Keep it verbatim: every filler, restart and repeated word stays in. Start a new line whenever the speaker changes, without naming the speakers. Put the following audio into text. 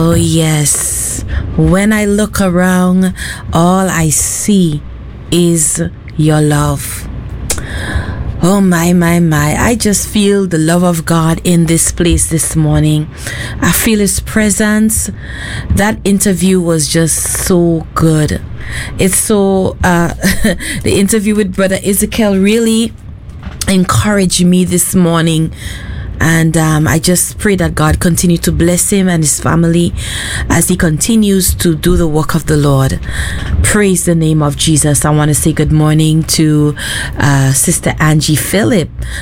Oh, yes. When I look around, all I see is your love. Oh, my, my, my. I just feel the love of God in this place this morning. I feel His presence. That interview was just so good. It's so, uh, the interview with Brother Ezekiel really encouraged me this morning. And um, I just pray that God continue to bless him and his family as he continues to do the work of the Lord. Praise the name of Jesus. I want to say good morning to uh, Sister Angie Phillip.